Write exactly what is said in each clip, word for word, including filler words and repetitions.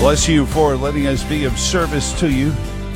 Bless you for letting us be of service to you.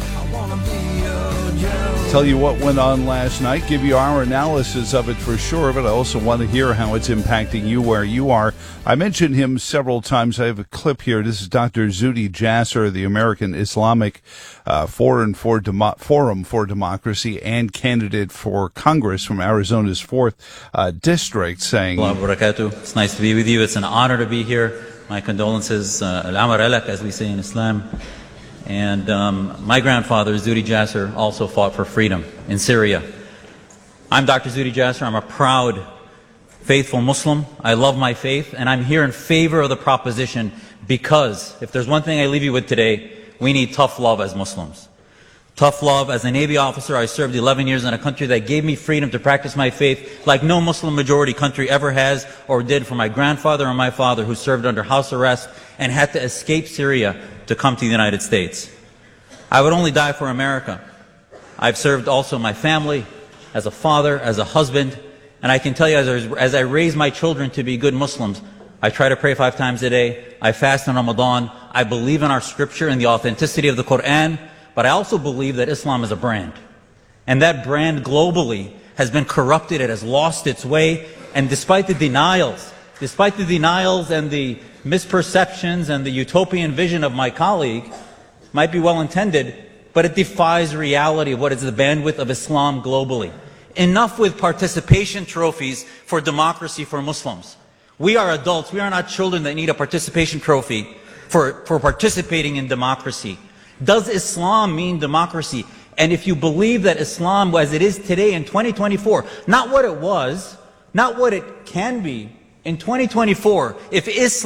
Tell you what went on last night, give you our analysis of it for sure, but I also want to hear how it's impacting you where you are. I mentioned him several times. I have a clip here. This is Doctor Zuhdi Jasser, the American Islamic uh, Forum, for Demo- Forum for Democracy and candidate for Congress from Arizona's fourth uh, District, saying, It's nice to be with you. It's an honor to be here. My condolences, uh, al-amar alak, as we say in Islam. And um, my grandfather, Zuhdi Jasser, also fought for freedom in Syria. I'm Doctor Zuhdi Jasser. I'm a proud, faithful Muslim. I love my faith, and I'm here in favor of the proposition because if there's one thing I leave you with today, we need tough love as Muslims. Tough love. As a Navy officer, I served eleven years in a country that gave me freedom to practice my faith like no Muslim majority country ever has or did for my grandfather or my father, who served under house arrest and had to escape Syria to come to the United States. I would only die for America. I've served also my family as a father, as a husband, and I can tell you as I, as I raise my children to be good Muslims, I try to pray five times a day, I fast in Ramadan, I believe in our scripture and the authenticity of the Quran, but I also believe that Islam is a brand. And that brand globally has been corrupted, it has lost its way, and despite the denials, despite the denials and the misperceptions and the utopian vision of my colleague, might be well intended, but it defies reality of what is the bandwidth of Islam globally. Enough with participation trophies for democracy for Muslims. We are adults, we are not children that need a participation trophy for, for participating in democracy. Does Islam mean democracy? And if you believe that Islam, as it is today in twenty twenty-four, not what it was, not what it can be, in twenty twenty-four, if Islam